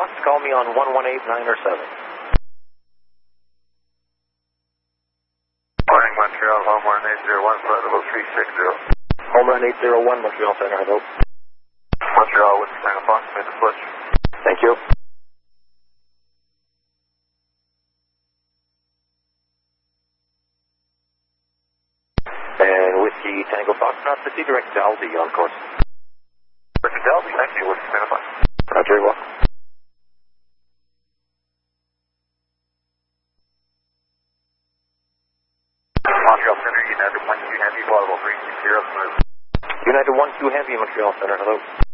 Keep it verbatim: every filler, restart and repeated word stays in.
Fox, call me on one one eight nine or seven. Morning, Montreal, home run eight zero one, flight level three six zero. Home run eight zero one, Montreal Center, hello. Montreal, with Tango Fox, made the push. Thank you. And Whiskey Tango Fox, not to see direct Dalby on course. Richard Dalby, thank you, with Tango Fox. Roger, well. Montreal Center, United one two Heavy, flight level three six zero, smooth. United one two Heavy, Montreal Center, hello.